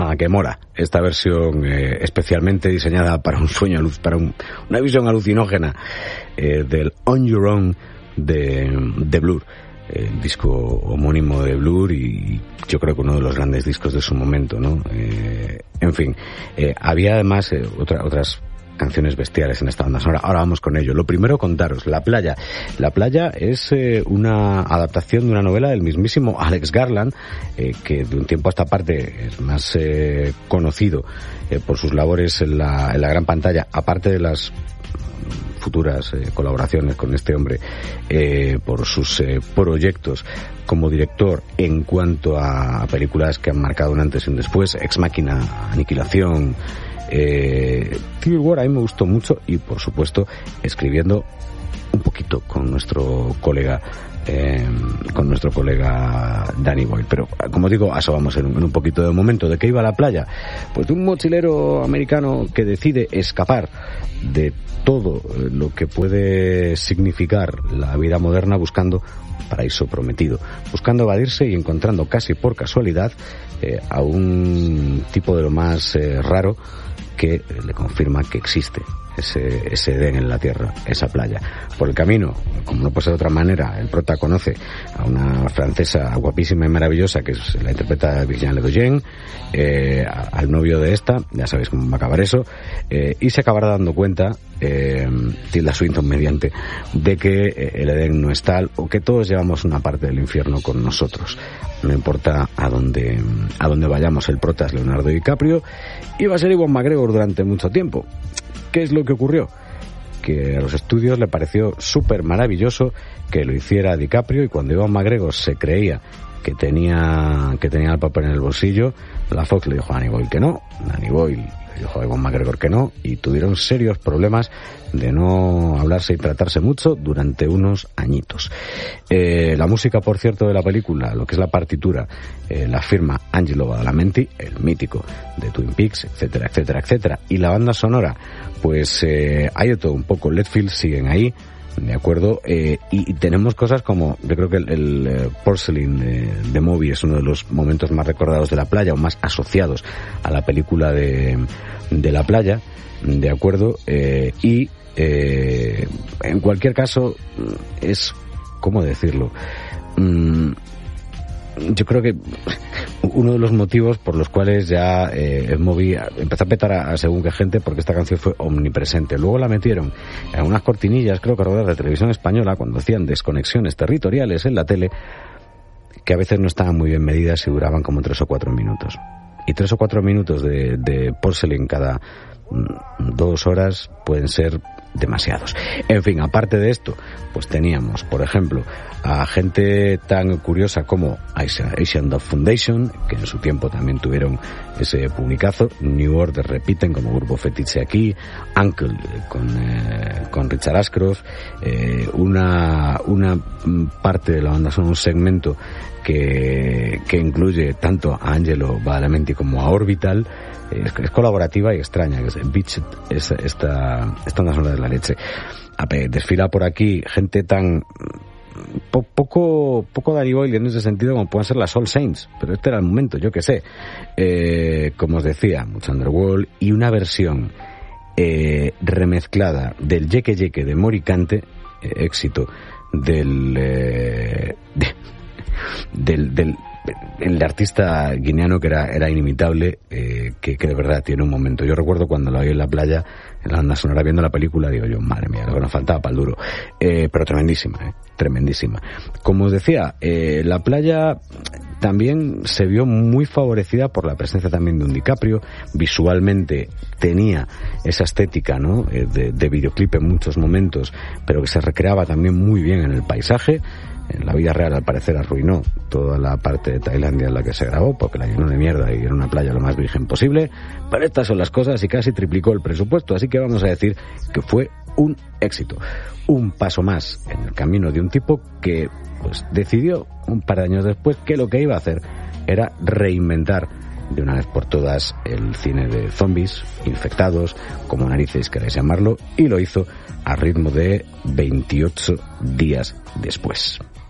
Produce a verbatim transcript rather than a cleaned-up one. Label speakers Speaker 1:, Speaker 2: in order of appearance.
Speaker 1: nada, que mola esta versión eh, especialmente diseñada para un sueño, para un, una visión alucinógena eh, del On Your Own de, de Blur, el disco homónimo de Blur, y yo creo que uno de los grandes discos de su momento, ¿no? Eh, en fin, eh, había además eh, otra, otras canciones bestiales en esta banda sonora. Ahora vamos con ello. Lo primero, contaros, La Playa. La Playa es eh, una adaptación de una novela del mismísimo Alex Garland, eh, que de un tiempo a esta parte es más eh, conocido eh, por sus labores en la, en la gran pantalla, aparte de las futuras eh, colaboraciones con este hombre, eh, por sus eh, proyectos como director en cuanto a películas que han marcado un antes y un después. Ex Máquina, Aniquilación, eh, Civil War, a mí me gustó mucho, y por supuesto escribiendo un poquito con nuestro colega eh, con nuestro colega Danny Boyle. Pero como digo, a eso vamos en un, en un poquito de momento. ¿De qué iba La Playa? Pues de un mochilero americano que decide escapar de todo lo que puede significar la vida moderna buscando un paraíso prometido, buscando evadirse y encontrando casi por casualidad eh, a un tipo de lo más eh, raro que le confirma que existe ese, ese Edén en la tierra, esa playa. Por el camino, como no puede ser de otra manera, el prota conoce a una francesa guapísima y maravillosa que es, la interpreta Virginie Ledoyen, eh, al novio de esta, ya sabéis cómo va a acabar eso, eh, y se acabará dando cuenta, eh, Tilda Swinton mediante, de que eh, el Edén no es tal, o que todos llevamos una parte del infierno con nosotros. No importa a dónde, a dónde vayamos, el prota es Leonardo DiCaprio, y va a ser Ewan McGregor durante mucho tiempo. ¿Qué es lo que ocurrió? Que a los estudios le pareció súper maravilloso que lo hiciera DiCaprio, y cuando Ewan McGregor se creía que tenía que tenía el papel en el bolsillo, la Fox le dijo a Danny Boyle que no, Danny Boyle le dijo a Ewan McGregor que no, y tuvieron serios problemas de no hablarse y tratarse mucho durante unos añitos. Eh, la música, por cierto, de la película, lo que es la partitura, eh, la firma Angelo Badalamenti, el mítico de Twin Peaks, etcétera, etcétera, etcétera. Y la banda sonora, pues eh, hay de todo un poco. Letfield siguen ahí, de acuerdo, eh, y, y tenemos cosas como, yo creo que el, el eh, Porcelain eh, de Movie es uno de los momentos más recordados de La Playa, o más asociados a la película de, de La Playa, de acuerdo, eh, y eh, en cualquier caso es, ¿cómo decirlo? Mm, yo creo que uno de los motivos por los cuales ya eh, el Movie empezó a petar a, a según qué gente, porque esta canción fue omnipresente. Luego la metieron en unas cortinillas, creo que rodadas de televisión española, cuando hacían desconexiones territoriales en la tele, que a veces no estaban muy bien medidas y duraban como tres o cuatro minutos. Y tres o cuatro minutos de, de Porcelain cada mm, dos horas pueden ser demasiados. En fin, aparte de esto, pues teníamos, por ejemplo, a gente tan curiosa como Asian Dove Foundation, que en su tiempo también tuvieron ese publicazo. New Order repiten como grupo fetiche aquí, Uncle con, eh, con Richard Ashcroft, eh, una, una parte de la banda son un segmento que, que incluye tanto a Angelo Badalamenti como a Orbital. Es, es colaborativa y extraña, que es Beach, es, esta, esta banda sonora de la leche. A ver, desfila por aquí gente tan po, poco poco Danny Boyle en ese sentido como pueden ser las All Saints, pero este era el momento, yo que sé. Eh, como os decía, mucho Underworld, y una versión eh, remezclada del Yeque Yeque de Moricante, eh, éxito del, eh, de, del del el artista guineano que era era inimitable, eh, que, que de verdad tiene un momento. Yo recuerdo cuando lo vi en la playa, en la banda sonora, viendo la película, digo yo, madre mía, lo que nos faltaba para el duro. Eh, pero tremendísima, eh, tremendísima. Como os decía, eh, la playa también se vio muy favorecida por la presencia también de un DiCaprio. Visualmente tenía esa estética, ¿no?, eh, de, de videoclip en muchos momentos, pero que se recreaba también muy bien en el paisaje. En la vida real, al parecer, arruinó toda la parte de Tailandia en la que se grabó, porque la llenó de mierda y era una playa lo más virgen posible. Pero estas son las cosas, y casi triplicó el presupuesto, así que vamos a decir que fue un éxito. Un paso más en el camino de un tipo que pues decidió, un par de años después, que lo que iba a hacer era reinventar de una vez por todas el cine de zombies, infectados, como narices queréis llamarlo, y lo hizo a ritmo de veintiocho días después.